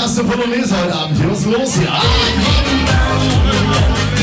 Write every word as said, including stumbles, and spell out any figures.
erste Polonaise heute Abend. Hier ist los, ja?